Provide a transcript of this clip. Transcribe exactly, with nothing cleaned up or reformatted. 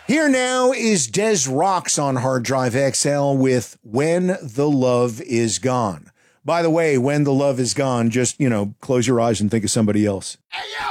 Here now is Des Rocks on Hard Drive X L with When the Love Is Gone. By the way, when the love is gone, just, you know, close your eyes and think of somebody else. Hey, yo!